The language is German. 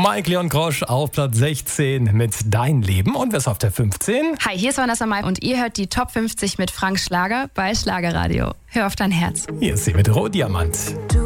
Mike Leon Grosch auf Platz 16 mit Dein Leben. Und wer ist auf der 15? Hi, hier ist Vanessa Mai und ihr hört die Top 50 mit Frank Schlager bei Schlagerradio. Hör auf dein Herz. Hier ist sie mit Rohdiamant. Du